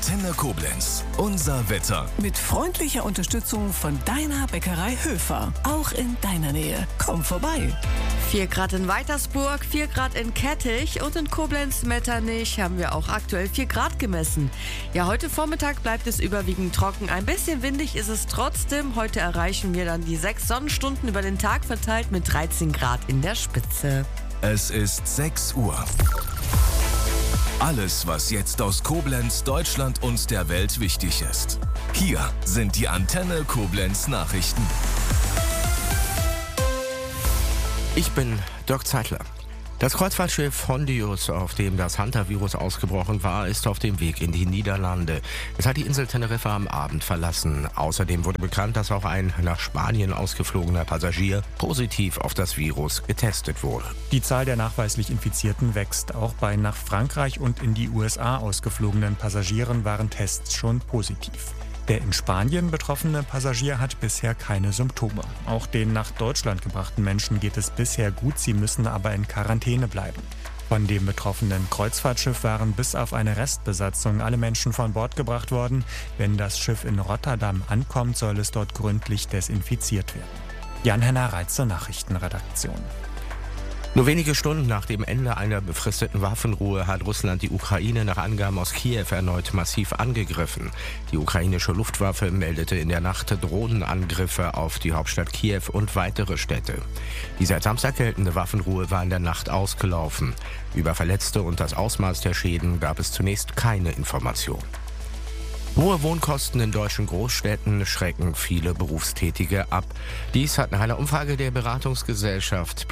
Antenne Koblenz. Unser Wetter. Mit freundlicher Unterstützung von deiner Bäckerei Höfer. Auch in deiner Nähe. Komm vorbei. 4 Grad in Weitersburg, 4 Grad in Kettich und in Koblenz-Metternich haben wir auch aktuell 4 Grad gemessen. Ja, heute Vormittag bleibt es überwiegend trocken. Ein bisschen windig ist es trotzdem. Heute erreichen wir dann die 6 Sonnenstunden über den Tag verteilt mit 13 Grad in der Spitze. Es ist 6 Uhr. Alles, was jetzt aus Koblenz, Deutschland und der Welt wichtig ist. Hier sind die Antenne Koblenz Nachrichten. Ich bin Dirk Zeitler. Das Kreuzfahrtschiff Hondius, auf dem das Hunter-Virus ausgebrochen war, ist auf dem Weg in die Niederlande. Es hat die Insel Teneriffa am Abend verlassen. Außerdem wurde bekannt, dass auch ein nach Spanien ausgeflogener Passagier positiv auf das Virus getestet wurde. Die Zahl der nachweislich Infizierten wächst. Auch bei nach Frankreich und in die USA ausgeflogenen Passagieren waren Tests schon positiv. Der in Spanien betroffene Passagier hat bisher keine Symptome. Auch den nach Deutschland gebrachten Menschen geht es bisher gut, sie müssen aber in Quarantäne bleiben. Von dem betroffenen Kreuzfahrtschiff waren bis auf eine Restbesatzung alle Menschen von Bord gebracht worden. Wenn das Schiff in Rotterdam ankommt, soll es dort gründlich desinfiziert werden. Jan-Henner Reitze, Nachrichtenredaktion. Nur wenige Stunden nach dem Ende einer befristeten Waffenruhe hat Russland die Ukraine nach Angaben aus Kiew erneut massiv angegriffen. Die ukrainische Luftwaffe meldete in der Nacht Drohnenangriffe auf die Hauptstadt Kiew und weitere Städte. Die seit Samstag geltende Waffenruhe war in der Nacht ausgelaufen. Über Verletzte und das Ausmaß der Schäden gab es zunächst keine Information. Hohe Wohnkosten in deutschen Großstädten schrecken viele Berufstätige ab. Dies hat nach einer Umfrage der Beratungsgesellschaft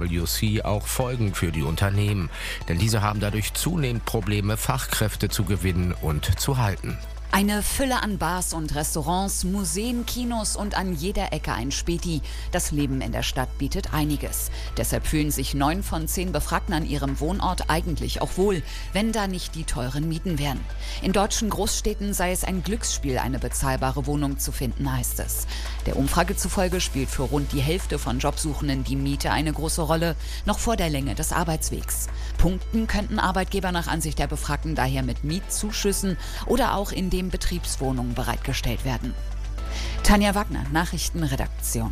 PwC auch Folgen für die Unternehmen. Denn diese haben dadurch zunehmend Probleme, Fachkräfte zu gewinnen und zu halten. Eine Fülle an Bars und Restaurants, Museen, Kinos und an jeder Ecke ein Späti. Das Leben in der Stadt bietet einiges. Deshalb fühlen sich 9 von 10 Befragten an ihrem Wohnort eigentlich auch wohl, wenn da nicht die teuren Mieten wären. In deutschen Großstädten sei es ein Glücksspiel, eine bezahlbare Wohnung zu finden, heißt es. Der Umfrage zufolge spielt für rund die Hälfte von Jobsuchenden die Miete eine große Rolle, noch vor der Länge des Arbeitswegs. Punkten könnten Arbeitgeber nach Ansicht der Befragten daher mit Mietzuschüssen oder auch indem Betriebswohnungen bereitgestellt werden. Tanja Wagner, Nachrichtenredaktion.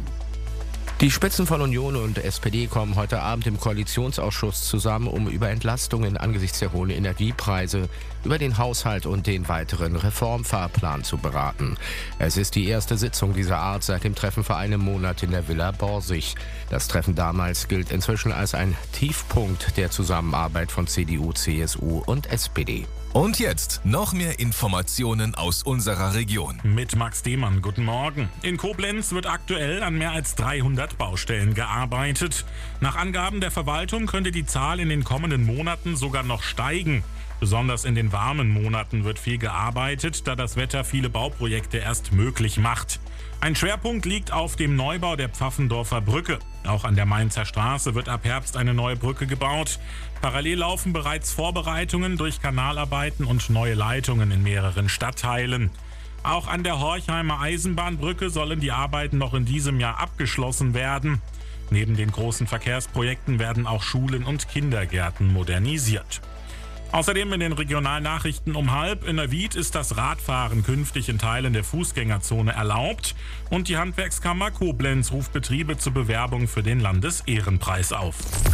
Die Spitzen von Union und SPD kommen heute Abend im Koalitionsausschuss zusammen, um über Entlastungen angesichts der hohen Energiepreise, über den Haushalt und den weiteren Reformfahrplan zu beraten. Es ist die erste Sitzung dieser Art seit dem Treffen vor einem Monat in der Villa Borsig. Das Treffen damals gilt inzwischen als ein Tiefpunkt der Zusammenarbeit von CDU, CSU und SPD. Und jetzt noch mehr Informationen aus unserer Region. Mit Max Demann, guten Morgen. In Koblenz wird aktuell an mehr als 300 Baustellen gearbeitet. Nach Angaben der Verwaltung könnte die Zahl in den kommenden Monaten sogar noch steigen. Besonders in den warmen Monaten wird viel gearbeitet, da das Wetter viele Bauprojekte erst möglich macht. Ein Schwerpunkt liegt auf dem Neubau der Pfaffendorfer Brücke. Auch an der Mainzer Straße wird ab Herbst eine neue Brücke gebaut. Parallel laufen bereits Vorbereitungen durch Kanalarbeiten und neue Leitungen in mehreren Stadtteilen. Auch an der Horchheimer Eisenbahnbrücke sollen die Arbeiten noch in diesem Jahr abgeschlossen werden. Neben den großen Verkehrsprojekten werden auch Schulen und Kindergärten modernisiert. Außerdem in den Regionalnachrichten um 12:30 in Neuwied ist das Radfahren künftig in Teilen der Fußgängerzone erlaubt und die Handwerkskammer Koblenz ruft Betriebe zur Bewerbung für den Landesehrenpreis auf.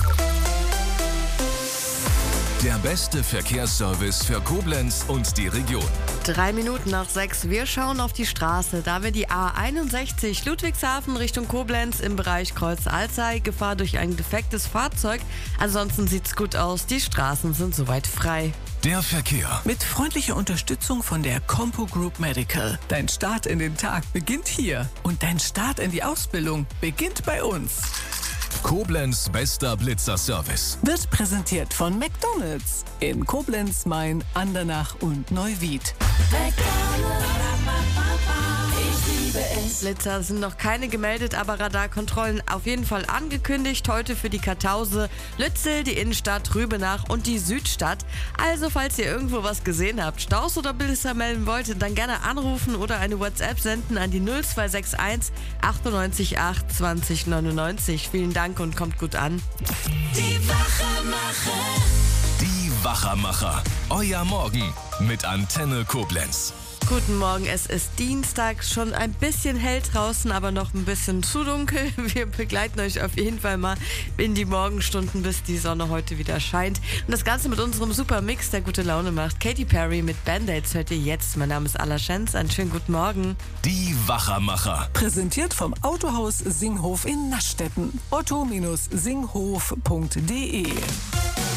Der beste Verkehrsservice für Koblenz und die Region. 3 Minuten nach 6. Wir schauen auf die Straße. Da wird die A61 Ludwigshafen Richtung Koblenz im Bereich Kreuz-Alzey. Gefahr durch ein defektes Fahrzeug. Ansonsten sieht's gut aus. Die Straßen sind soweit frei. Der Verkehr. Mit freundlicher Unterstützung von der Compo Group Medical. Dein Start in den Tag beginnt hier. Und dein Start in die Ausbildung beginnt bei uns. Koblenz bester Blitzer-Service. Wird präsentiert von McDonald's in Koblenz, Main, Andernach und Neuwied. Blitzer sind noch keine gemeldet, aber Radarkontrollen auf jeden Fall angekündigt. Heute für die Kartause, Lützel, die Innenstadt, Rübenach und die Südstadt. Also falls ihr irgendwo was gesehen habt, Staus oder Blitzer melden wollt, dann gerne anrufen oder eine WhatsApp senden an die 0261 98 8 20 99. Vielen Dank und kommt gut an. Die Wachermacher. Euer Morgen mit Antenne Koblenz. Guten Morgen, es ist Dienstag, schon ein bisschen hell draußen, aber noch ein bisschen zu dunkel. Wir begleiten euch auf jeden Fall mal in die Morgenstunden, bis die Sonne heute wieder scheint. Und das Ganze mit unserem super Mix, der gute Laune macht. Katy Perry mit Band-Aids hört ihr jetzt. Mein Name ist Alla Schenz, einen schönen guten Morgen. Die Wachermacher. Präsentiert vom Autohaus Singhof in Naschstetten. otto-singhof.de